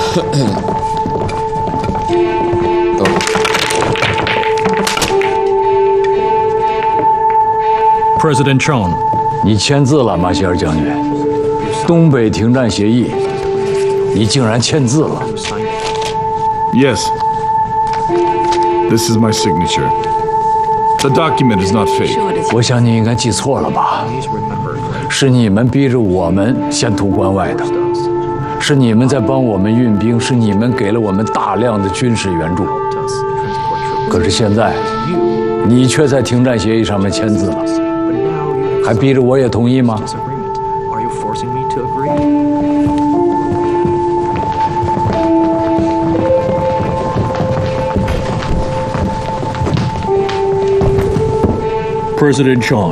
President Chong， 你签字了，马歇尔将军。东北停战协议，你竟然签字了。 Yes. This is my signature. The document is not fake. 我想你应该记错了吧？是你们逼着我们先图关外的，是你们在帮我们运兵，是你们给了我们大量的军事援助。可是现在，你却在停战协议上面签字了，还逼着我也同意吗 ？President Chong,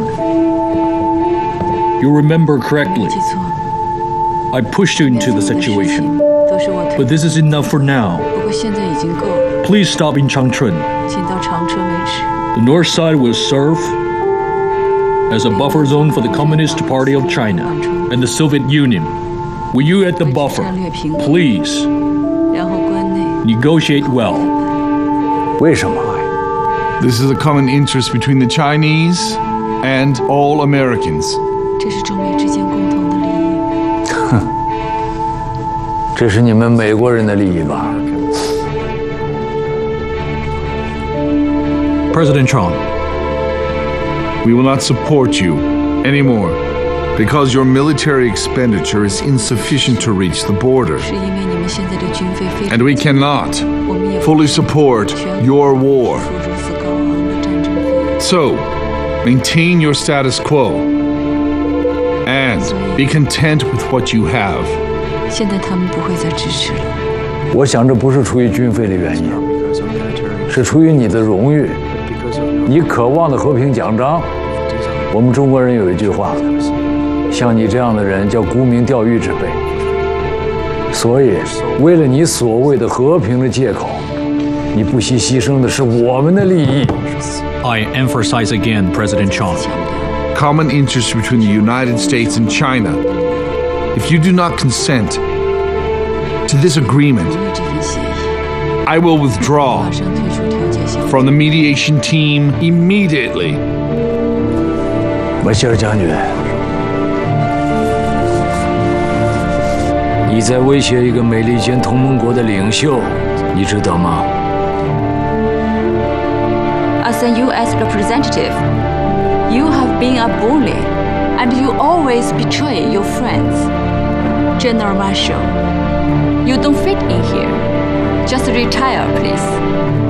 you remember correctly. I pushed you into the situation, but this is enough for now. Please stop in Changchun. The north side will serve as a buffer zone for the Communist Party of China and the Soviet Union. Will you at the buffer, please negotiate well? 为什么？ This is a common interest between the Chinese and all Americans. 这是中美之间共同的利益。 这是你们美国人的利益吧？ President Chong, We will not support you anymore because your military expenditure is insufficient to reach the border. 是因为你们现在的军费非常 And we cannot 我们也 fully support your war. 付如此高昂的战争费。 So, maintain your status quo and be content with what you have. 现在他们不会再支持了。 我想这不是出于军费的原因，是出于你的荣誉，你渴望的和平奖章。我们中国人有一句话，像你这样的人叫沽名钓誉之辈。所以，为了你所谓的和平的借口，你不惜牺牲的是我们的利益。 I emphasize again, President Chong. Common interest between the United States and China. If you do not consent to this agreement, 因为这份协议， I will withdraw 马上退出调解协议。 from the mediation team immediately. 马歇尔将军，你在威胁一个美利坚同盟国的领袖，你知道吗？ As a U.S. representative, you have been a bully, and you always betray your friends. General Marshall, you don't fit in here. Just retire, please.